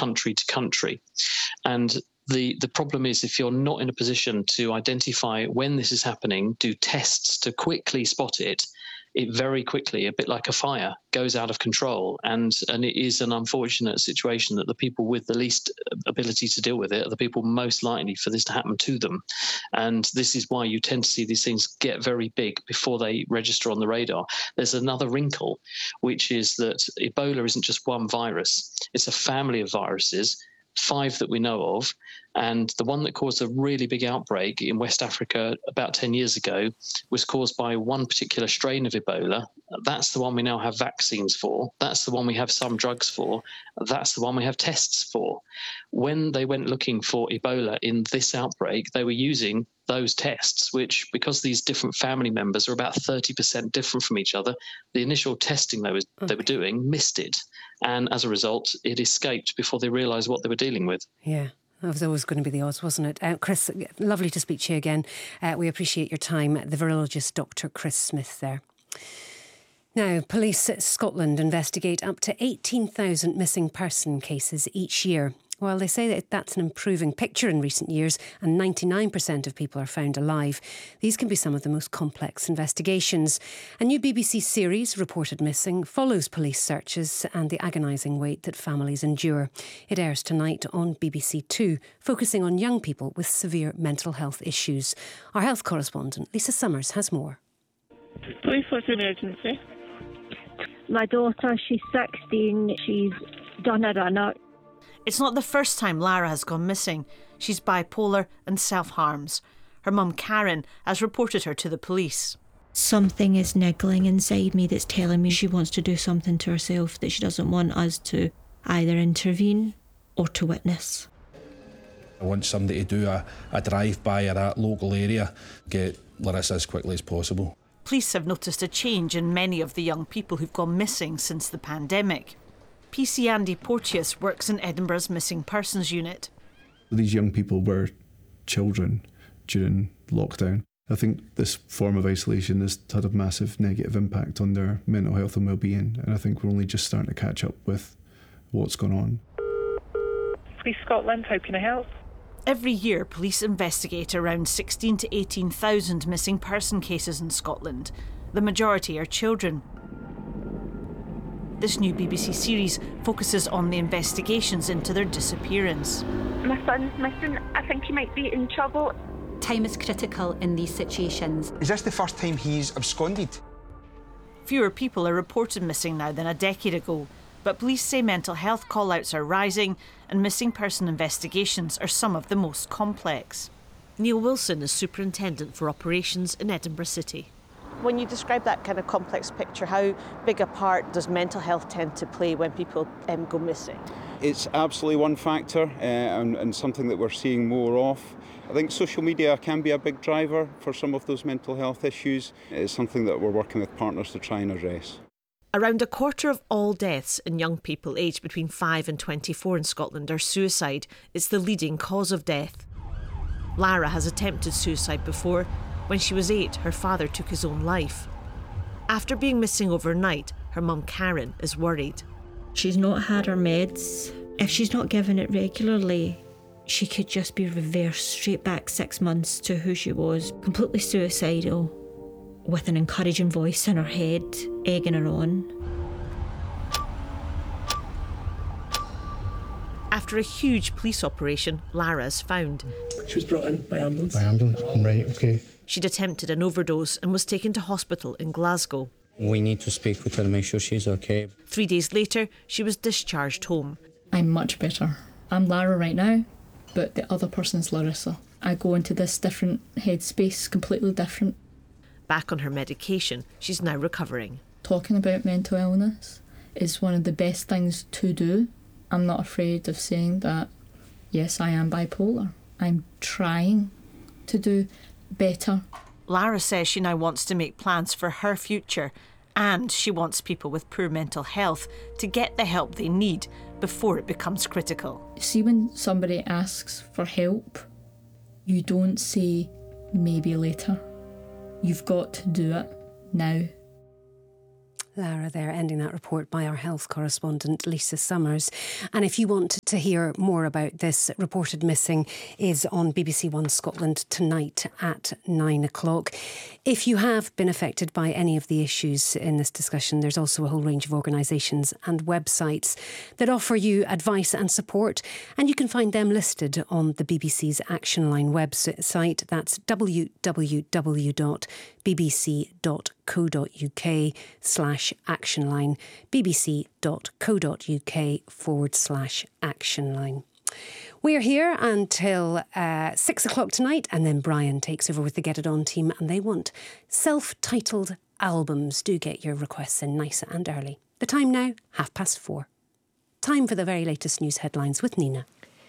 country to country. And the problem is, if you're not in a position to identify when this is happening, do tests to quickly spot it, it very quickly, a bit like a fire, goes out of control. And it is an unfortunate situation that the people with the least ability to deal with it are the people most likely for this to happen to them. And this is why you tend to see these things get very big before they register on the radar. There's another wrinkle, which is that Ebola isn't just one virus. It's a family of viruses, 5 that we know of. And the one that caused a really big outbreak in West Africa about 10 years ago was caused by one particular strain of Ebola. That's the one we now have vaccines for. That's the one we have some drugs for. That's the one we have tests for. When they went looking for Ebola in this outbreak, they were using those tests, which, because these different family members are about 30% different from each other, the initial testing they were doing missed it. And as a result, it escaped before they realised what they were dealing with. Yeah. That was always going to be the odds, wasn't it? Chris, lovely to speak to you again. We appreciate your time. The virologist, Dr. Chris Smith there. Now, police at Scotland investigate up to 18,000 missing person cases each year. While they say that that's an improving picture in recent years and 99% of people are found alive, these can be some of the most complex investigations. A new BBC series, Reported Missing, follows police searches and the agonising wait that families endure. It airs tonight on BBC Two, focusing on young people with severe mental health issues. Our health correspondent, Lisa Summers, has more. Police, what's the emergency? My daughter, she's 16, she's done a run-out. It's not the first time Lara has gone missing. She's bipolar and self-harms. Her mum, Karen, has reported her to the police. Something is niggling inside me that's telling me she wants to do something to herself that she doesn't want us to either intervene or to witness. I want somebody to do a drive-by at that local area, get Larissa as quickly as possible. Police have noticed a change in many of the young people who've gone missing since the pandemic. PC Andy Porteous works in Edinburgh's Missing Persons Unit. These young people were children during lockdown. I think this form of isolation has had a massive negative impact on their mental health and well-being, and I think we're only just starting to catch up with what's going on. Police Scotland, how can I help? Every year, police investigate around 16 to 18,000 missing person cases in Scotland. The majority are children. This new BBC series focuses on the investigations into their disappearance. My son's missing. I think he might be in trouble. Time is critical in these situations. Is this the first time he's absconded? Fewer people are reported missing now than a decade ago, but police say mental health call-outs are rising and missing person investigations are some of the most complex. Neil Wilson is Superintendent for Operations in Edinburgh City. When you describe that kind of complex picture, how big a part does mental health tend to play when people go missing? It's absolutely one factor and something that we're seeing more of. I think social media can be a big driver for some of those mental health issues. It's something that we're working with partners to try and address. Around a quarter of all deaths in young people aged between 5 and 24 in Scotland are suicide. It's the leading cause of death. Lara has attempted suicide before. When she was 8, her father took his own life. After being missing overnight, her mum Karen is worried. She's not had her meds. If she's not given it regularly, she could just be reversed straight back 6 months to who she was, completely suicidal, with an encouraging voice in her head, egging her on. After a huge police operation, Lara is found. She was brought in by ambulance. By ambulance, right, okay. She'd attempted an overdose and was taken to hospital in Glasgow. We need to speak with her to make sure she's okay. 3 days later, she was discharged home. I'm much better. I'm Lara right now, but the other person's Larissa. I go into this different headspace, completely different. Back on her medication, she's now recovering. Talking about mental illness is one of the best things to do. I'm not afraid of saying that, yes, I am bipolar. I'm trying to do better. Lara says she now wants to make plans for her future, and she wants people with poor mental health to get the help they need before it becomes critical. See, when somebody asks for help, you don't say maybe later. You've got to do it now. Lara there, ending that report by our health correspondent Lisa Summers. And if you want to hear more about this, Reported Missing is on BBC One Scotland tonight at 9 o'clock. If you have been affected by any of the issues in this discussion, there's also a whole range of organisations and websites that offer you advice and support, and you can find them listed on the BBC's Action Line website. That's www.bbc.co.uk/actionline, bbc.co.uk/actionline. We're here until 6 o'clock tonight, and then Brian takes over with the Get It On team, and they want self-titled albums. Do get your requests in nice and early. The time now, 4:30. Time for the very latest news headlines with Nina.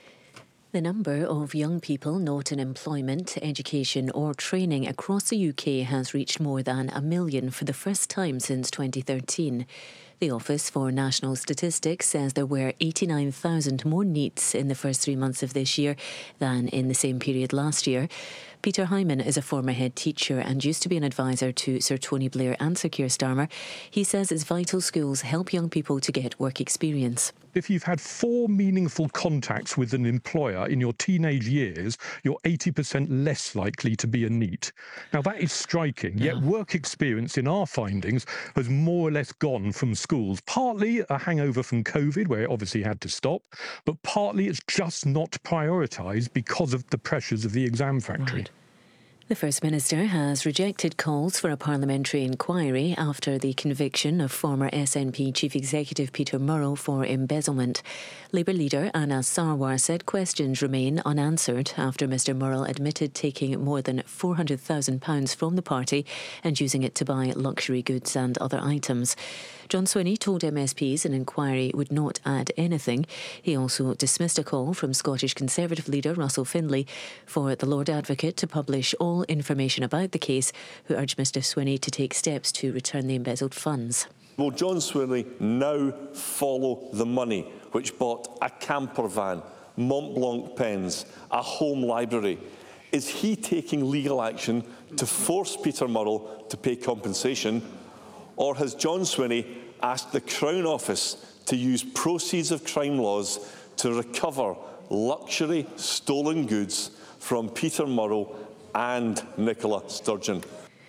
The number of young people not in employment, education or training across the UK has reached more than 1 million for the first time since 2013. The Office for National Statistics says there were 89,000 more NEETs in the first 3 months of this year than in the same period last year. Peter Hyman is a former head teacher and used to be an advisor to Sir Tony Blair and Sir Keir Starmer. He says it's vital schools help young people to get work experience. If you've had 4 meaningful contacts with an employer in your teenage years, you're 80% less likely to be a NEET. Now, that is striking, yet work experience in our findings has more or less gone from schools. Partly a hangover from COVID, where it obviously had to stop, but partly it's just not prioritised because of the pressures of the exam factory. Right. The First Minister has rejected calls for a parliamentary inquiry after the conviction of former SNP Chief Executive Peter Murrell for embezzlement. Labour leader Anas Sarwar said questions remain unanswered after Mr Murrell admitted taking more than £400,000 from the party and using it to buy luxury goods and other items. John Swinney told MSPs an inquiry would not add anything. He also dismissed a call from Scottish Conservative leader Russell Findlay for the Lord Advocate to publish all information about the case, who urged Mr Swinney to take steps to return the embezzled funds. Will John Swinney now follow the money which bought a camper van, Mont Blanc pens, a home library? Is he taking legal action to force Peter Murrell to pay compensation? Or has John Swinney asked the Crown Office to use proceeds of crime laws to recover luxury stolen goods from Peter Murrell and Nicola Sturgeon?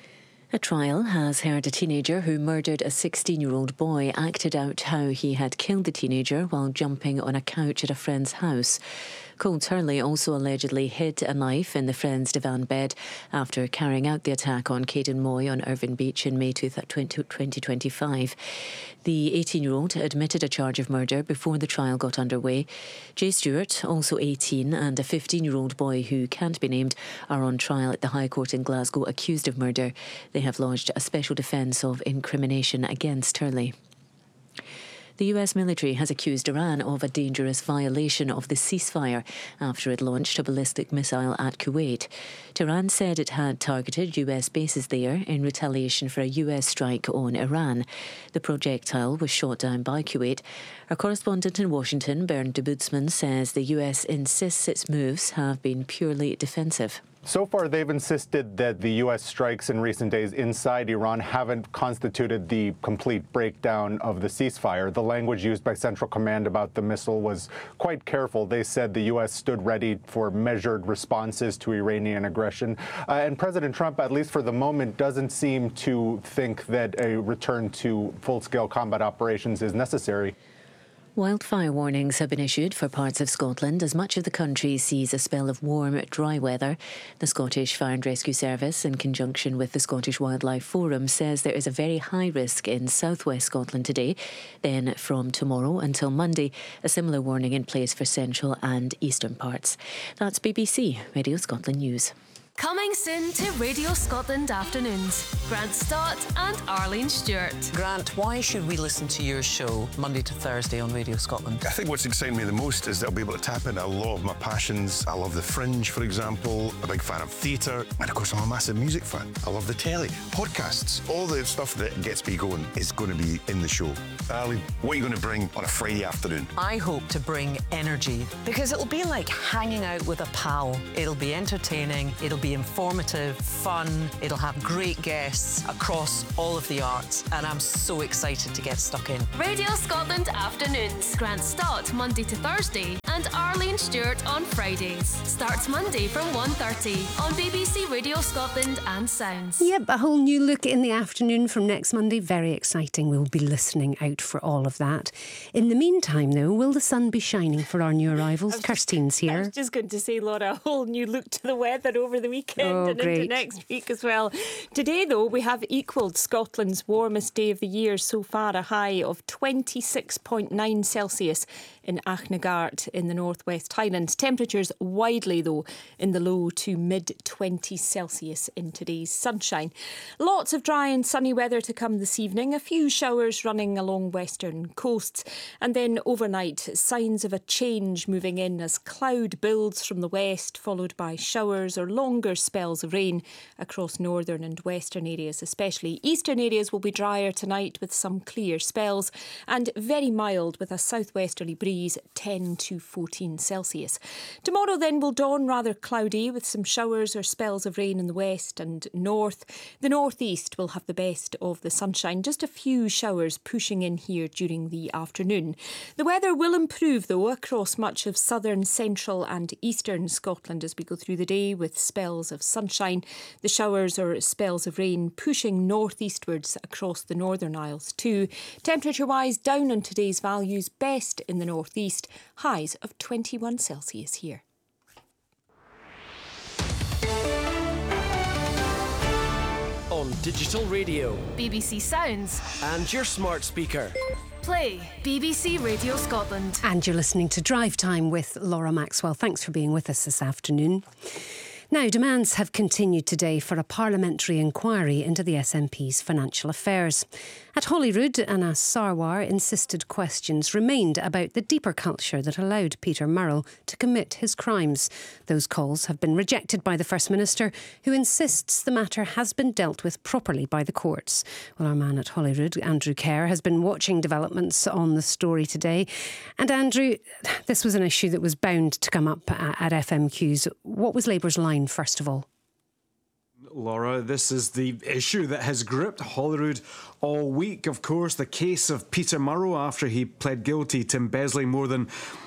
A trial has heard a teenager who murdered a 16-year-old boy acted out how he had killed the teenager while jumping on a couch at a friend's house. Cole Turley also allegedly hid a knife in the friend's divan bed after carrying out the attack on Caden Moy on Irvine Beach in May 2025. The 18-year-old admitted a charge of murder before the trial got underway. Jay Stewart, also 18, and a 15-year-old boy who can't be named are on trial at the High Court in Glasgow accused of murder. They have lodged a special defence of incrimination against Turley. The US military has accused Iran of a dangerous violation of the ceasefire after it launched a ballistic missile at Kuwait. Tehran said it had targeted US bases there in retaliation for a US strike on Iran. The projectile was shot down by Kuwait. Our correspondent in Washington, Bernd de Bootsman, says the US insists its moves have been purely defensive. So far, they've insisted that the U.S. strikes in recent days inside Iran haven't constituted the complete breakdown of the ceasefire. The language used by Central Command about the missile was quite careful. They said the U.S. stood ready for measured responses to Iranian aggression. And President Trump, at least for the moment, doesn't seem to think that a return to full-scale combat operations is necessary. Wildfire warnings have been issued for parts of Scotland as much of the country sees a spell of warm, dry weather. The Scottish Fire and Rescue Service, in conjunction with the Scottish Wildlife Forum, says there is a very high risk in southwest Scotland today. Then from tomorrow until Monday, a similar warning in place for central and eastern parts. That's BBC Radio Scotland News. Coming soon to Radio Scotland Afternoons. Grant Stott and Arlene Stewart. Grant, why should we listen to your show Monday to Thursday on Radio Scotland? I think what's exciting me the most is that I'll be able to tap into a lot of my passions. I love the Fringe, for example. I'm a big fan of theatre. And of course, I'm a massive music fan. I love the telly, podcasts. All the stuff that gets me going is going to be in the show. Arlene, what are you going to bring on a Friday afternoon? I hope to bring energy, because it'll be like hanging out with a pal. It'll be entertaining. It'll be informative, fun, it'll have great guests across all of the arts, and I'm so excited to get stuck in. Radio Scotland Afternoons. Grant Stott Monday to Thursday and Arlene Stewart on Fridays. Starts Monday from 1:30 on BBC Radio Scotland and Sounds. Yep, a whole new look in the afternoon from next Monday. Very exciting. We'll be listening out for all of that. In the meantime, though, will the sun be shining for our new arrivals? Kirstine's here. I was just going to say, Laura, a whole new look to the weather over the weekend and into next week as well. Today, though, we have equalled Scotland's warmest day of the year so far, a high of 26.9 Celsius in Achnagart in the Northwest Highlands. Temperatures widely, though, in the low to mid-20s Celsius in today's sunshine. Lots of dry and sunny weather to come this evening. A few showers running along western coasts. And then overnight, signs of a change moving in as cloud builds from the west, followed by showers or longer spells of rain across northern and western areas especially. Eastern areas will be drier tonight with some clear spells and very mild with a southwesterly breeze, 10 to 14 Celsius. Tomorrow then will dawn rather cloudy with some showers or spells of rain in the west and north. The northeast will have the best of the sunshine, just a few showers pushing in here during the afternoon. The weather will improve though across much of southern, central and eastern Scotland as we go through the day with spells of sunshine. The showers or spells of rain pushing northeastwards across the Northern Isles too. Temperature-wise, down on today's values, best in the northeast, highs of 21 Celsius here. On digital radio, BBC Sounds and your smart speaker. Play BBC Radio Scotland. And you're listening to Drive Time with Laura Maxwell. Thanks for being with us this afternoon. Now, demands have continued today for a parliamentary inquiry into the SNP's financial affairs. At Holyrood, Anas Sarwar insisted questions remained about the deeper culture that allowed Peter Murrell to commit his crimes. Those calls have been rejected by the First Minister, who insists the matter has been dealt with properly by the courts. Well, our man at Holyrood, Andrew Kerr, has been watching developments on the story today. And Andrew, this was an issue that was bound to come up at FMQs. What was Labour's line, first of all? Laura, this is the issue that has gripped Holyrood all week. Of course, the case of Peter Murrell after he pled guilty to embezzling more than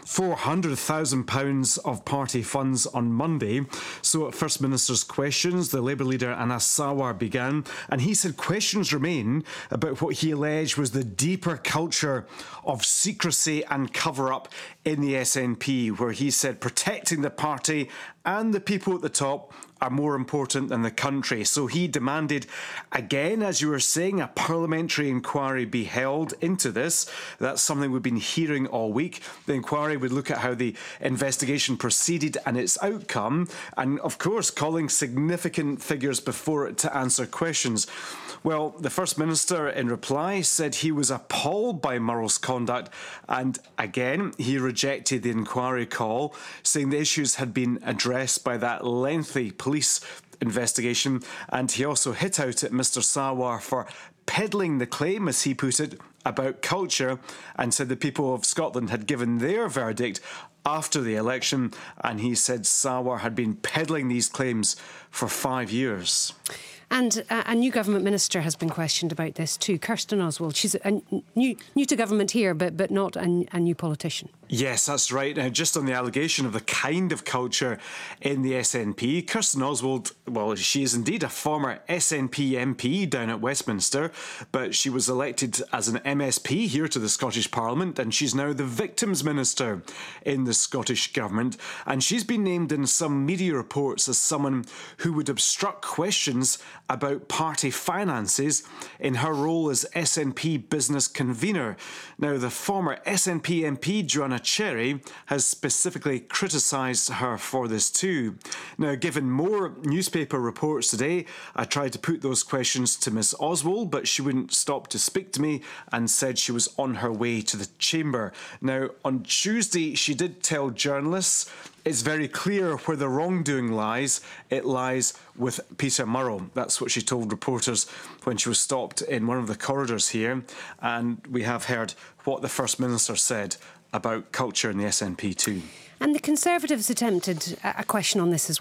£400,000 of party funds on Monday. So at First Minister's questions, the Labour leader Anas Sarwar began, and he said questions remain about what he alleged was the deeper culture of secrecy and cover-up in the SNP, where he said protecting the party and the people at the top are more important than the country. So he demanded, again, as you were saying, a parliamentary inquiry be held into this. That's something we've been hearing all week. The inquiry would look at how the investigation proceeded and its outcome, and of course calling significant figures before it to answer questions. Well, the First Minister, in reply, said he was appalled by Murrell's conduct, and again, he rejected the inquiry call, saying the issues had been addressed by that lengthy police investigation, and he also hit out at Mr Sarwar for peddling the claim, as he put it, about culture, and said the people of Scotland had given their verdict after the election, and he said Sarwar had been peddling these claims for 5 years. And a new government minister has been questioned about this too, Kirsten Oswald. She's new to government here, but not a new politician. Yes, that's right. Now, just on the allegation of the kind of culture in the SNP, Kirsten Oswald, well, she is indeed a former SNP MP down at Westminster, but she was elected as an MSP here to the Scottish Parliament, and she's now the Victims Minister in the Scottish Government. And she's been named in some media reports as someone who would obstruct questions about party finances in her role as SNP business convener. Now, the former SNP MP, Joanna Cherry, has specifically criticised her for this too. Now, given more newspaper reports today, I tried to put those questions to Miss Oswald, but she wouldn't stop to speak to me and said she was on her way to the chamber. Now, on Tuesday, she did tell journalists it's very clear where the wrongdoing lies. It lies with Peter Murrell. That's what she told reporters when she was stopped in one of the corridors here. And we have heard what the First Minister said about culture in the SNP too. And the Conservatives attempted a question on this as well.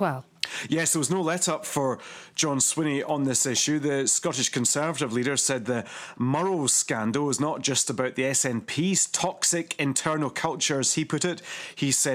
Yes, there was no let-up for John Swinney on this issue. The Scottish Conservative leader said the Murrow scandal is not just about the SNP's toxic internal culture, as he put it. He said